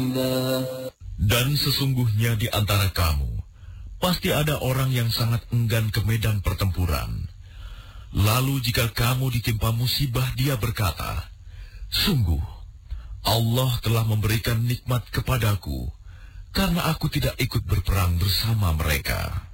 Dan sesungguhnya di antara kamu, pasti ada orang yang sangat enggan ke medan pertempuran. Lalu jika kamu ditimpa musibah, dia berkata, "Sungguh, Allah telah memberikan nikmat kepadaku, karena aku tidak ikut berperang bersama mereka."